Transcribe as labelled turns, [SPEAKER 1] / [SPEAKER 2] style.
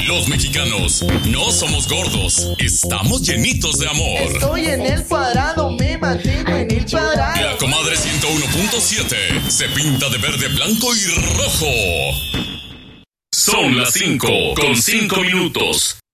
[SPEAKER 1] Los mexicanos no somos gordos, estamos llenitos de amor.
[SPEAKER 2] Estoy en el cuadrado, me mantengo en el cuadrado.
[SPEAKER 1] La comadre 101.7 se pinta de verde, blanco y rojo. Son las 5:05.